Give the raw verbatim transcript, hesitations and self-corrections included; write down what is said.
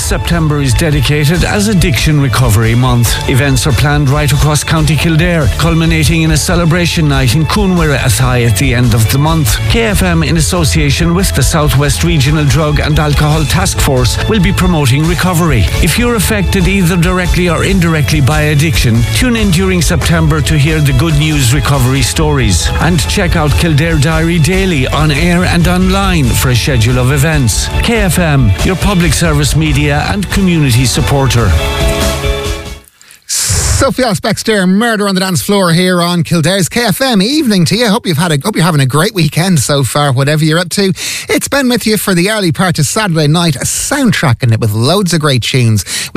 this September is dedicated as Addiction Recovery Month. Events are planned right across County Kildare, culminating in a celebration night in Coonwera Athy at the end of the month. K F M, in association with the Southwest Regional Drug and Alcohol Task Force, will be promoting recovery. If you're affected either directly or indirectly by addiction, tune in during September to hear the good news recovery stories. And check out Kildare Diary Daily on air and online for a schedule of events. K F M, your public service media and community supporter. Sophie Ellis-Bextor, Murder on the Dance Floor here on Kildare's K F M. Evening to you. Hope you've had a hope you're having a great weekend so far, whatever you're up to. It's Ben with you for the early part of Saturday night, soundtracking it with loads of great tunes.